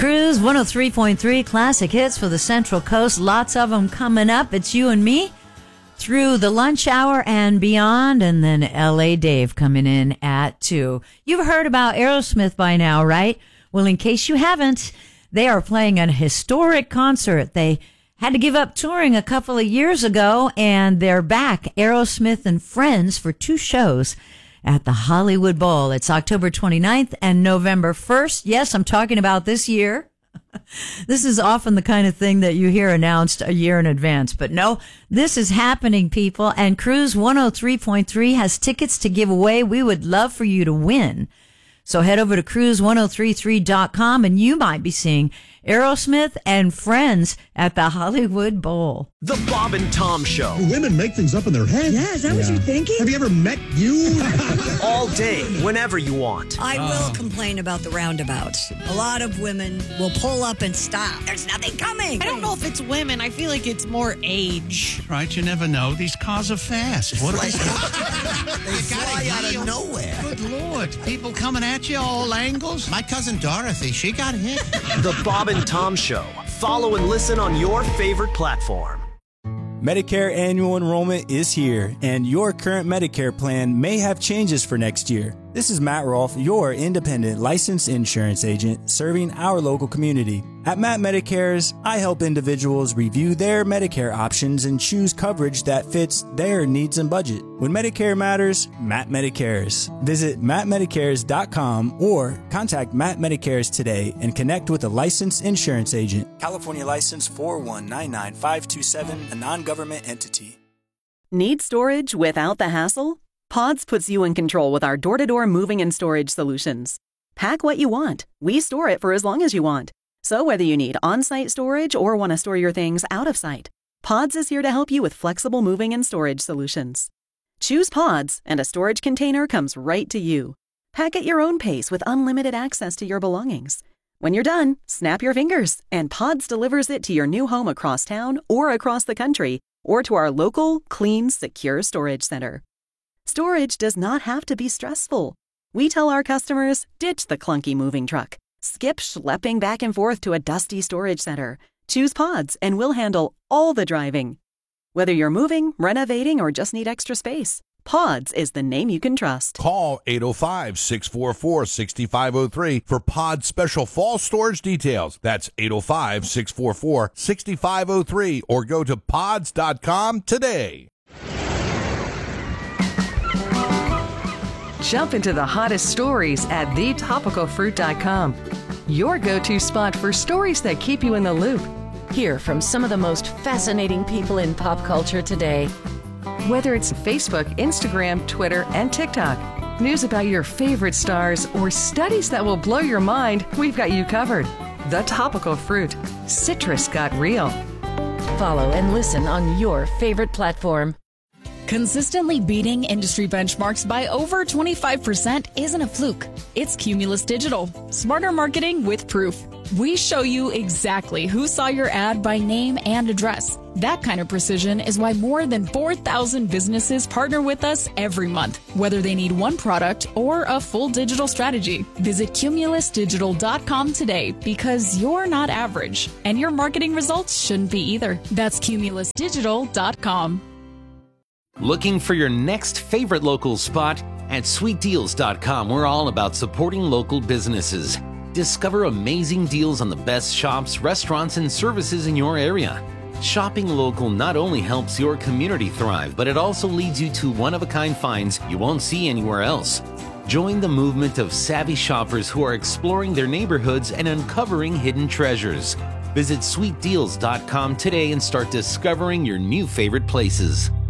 Cruise 103.3 classic hits for the Central Coast. Lots of them coming up. It's you and me through the lunch hour and beyond. And then L.A. Dave coming in at 2. You've heard about Aerosmith by now, right? Well, in case you haven't, they are playing an historic concert. They had to give up touring a couple of years ago, and they're back, Aerosmith and Friends, for 2 shows at the Hollywood Bowl. It's October 29th and November 1st. Yes, I'm talking about this year. This is often the kind of thing that you hear announced a year in advance. But no, this is happening, people. And Cruise 103.3 has tickets to give away. We would love for you to win. So head over to cruise1033.com and you might be seeing Aerosmith and Friends at the Hollywood Bowl. The Bob and Tom Show. Women make things up in their head. Yeah, is that what you're thinking? Have you ever met you? All day, whenever you want. I will complain about the roundabouts. A lot of women will pull up and stop. There's nothing coming. I don't know if it's women. I feel like it's more age. Right, you never know. These cars are fast. What are they? They fly out of nowhere. Good Lord. People coming at you all angles. My cousin Dorothy, she got hit. The Bob and Tom Show. Follow and listen on your favorite platform. Medicare annual enrollment is here, and your current Medicare plan may have changes for next year. This is Matt Rolfe, your independent licensed insurance agent serving our local community. At Matt Medicares, I help individuals review their Medicare options and choose coverage that fits their needs and budget. When Medicare matters, Matt Medicares. Visit mattmedicares.com or contact Matt Medicares today and connect with a licensed insurance agent. California license 4199527, a non-government entity. Need storage without the hassle? Pods puts you in control with our door-to-door moving and storage solutions. Pack what you want. We store it for as long as you want. So whether you need on-site storage or want to store your things out of sight, Pods is here to help you with flexible moving and storage solutions. Choose Pods, and a storage container comes right to you. Pack at your own pace with unlimited access to your belongings. When you're done, snap your fingers, and Pods delivers it to your new home across town or across the country, or to our local, clean, secure storage center. Storage does not have to be stressful. We tell our customers, ditch the clunky moving truck. Skip schlepping back and forth to a dusty storage center. Choose Pods and we'll handle all the driving. Whether you're moving, renovating, or just need extra space, Pods is the name you can trust. Call 805-644-6503 for Pods special fall storage details. That's 805-644-6503 or go to pods.com today. Jump into the hottest stories at thetopicalfruit.com. Your go-to spot for stories that keep you in the loop. Hear from some of the most fascinating people in pop culture today. Whether it's Facebook, Instagram, Twitter, and TikTok, news about your favorite stars, or studies that will blow your mind, we've got you covered. The Topical Fruit. Citrus got real. Follow and listen on your favorite platform. Consistently beating industry benchmarks by over 25% isn't a fluke. It's Cumulus Digital. Smarter marketing with proof. We show you exactly who saw your ad by name and address. That kind of precision is why more than 4,000 businesses partner with us every month, whether they need one product or a full digital strategy. Visit cumulusdigital.com today because you're not average, and your marketing results shouldn't be either. That's cumulusdigital.com. Looking for your next favorite local spot? At sweetdeals.com, we're all about supporting local businesses. Discover amazing deals on the best shops, restaurants, and services in your area. Shopping local not only helps your community thrive, but it also leads you to one-of-a-kind finds you won't see anywhere else. Join the movement of savvy shoppers who are exploring their neighborhoods and uncovering hidden treasures. Visit sweetdeals.com today and start discovering your new favorite places.